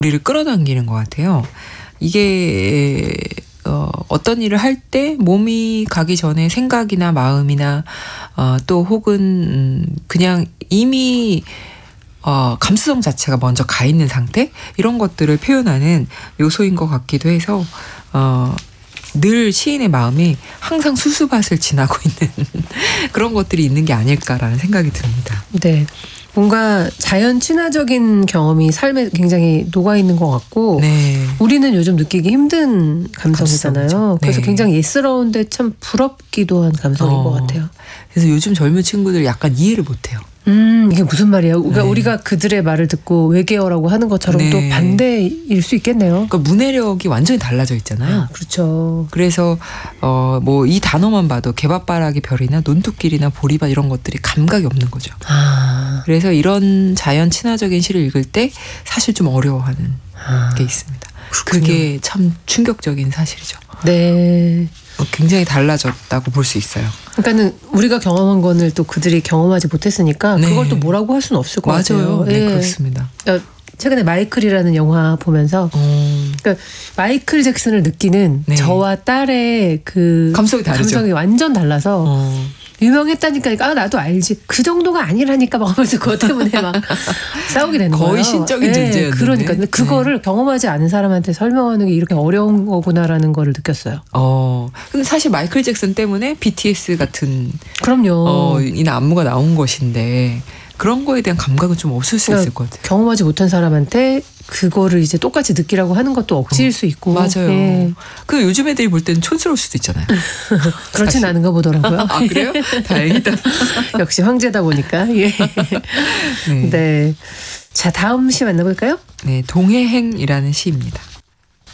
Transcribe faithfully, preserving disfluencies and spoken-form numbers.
우리를 끌어당기는 것 같아요. 이게 어, 어떤 일을 할 때 몸이 가기 전에 생각이나 마음이나 어, 또 혹은 음, 그냥 이미 어, 감수성 자체가 먼저 가 있는 상태 이런 것들을 표현하는 요소인 것 같기도 해서 어, 늘 시인의 마음이 항상 수수밭을 지나고 있는 그런 것들이 있는 게 아닐까라는 생각이 듭니다. 네. 뭔가 자연 친화적인 경험이 삶에 굉장히 녹아있는 것 같고 네. 우리는 요즘 느끼기 힘든 감성이잖아요. 감성이죠. 그래서 네. 굉장히 예스러운데 참 부럽기도 한 감성인 어, 것 같아요. 그래서 요즘 젊은 친구들 약간 이해를 못해요. 음, 이게 무슨 말이에요? 그러니까 네. 우리가 그들의 말을 듣고 외계어라고 하는 것처럼 네. 또 반대일 수 있겠네요. 그러니까 문해력이 완전히 달라져 있잖아요. 아, 그렇죠. 그래서 어, 뭐 이 단어만 봐도 개밥바라기 별이나 논뚝길이나 보리밭 이런 것들이 감각이 없는 거죠. 아, 그래서 이런 자연 친화적인 시를 읽을 때 사실 좀 어려워하는 아, 게 있습니다. 그렇군요. 그게 참 충격적인 사실이죠. 네. 어, 굉장히 달라졌다고 볼 수 있어요. 그러니까는 우리가 경험한 거를 또 그들이 경험하지 못했으니까 네. 그걸 또 뭐라고 할 수는 없을 것 같아요. 맞아요. 네, 예. 그렇습니다. 그러니까 최근에 마이클이라는 영화 보면서 어, 그러니까 마이클 잭슨을 느끼는 네. 저와 딸의 그 감성이 다르죠. 감성이 완전 달라서 어. 유명했다니까 아 나도 알지 그 정도가 아니라니까 막 하면서 그것 때문에 막 싸우게 되는 거예요. 거의 신적인 존재였는데. 그러니까 근데 그거를 네. 경험하지 않은 사람한테 설명하는 게 이렇게 어려운 거구나라는 거를 느꼈어요. 어, 근데 사실 마이클 잭슨 때문에 비티에스 같은 그럼요. 어, 이나 안무가 나온 것인데 그런 거에 대한 감각은 좀 없을 수 있을 것 같아요. 경험하지 못한 사람한테 그거를 이제 똑같이 느끼라고 하는 것도 억지일 어, 수 있고. 맞아요. 예. 그 요즘 애들이 볼 때는 촌스러울 수도 있잖아요. 그렇진 않은가 보더라고요. 아, 그래요? 다행이다. 역시 황제다 보니까. 예. 네. 네. 자, 다음 시 만나볼까요? 네, 동해행이라는 시입니다.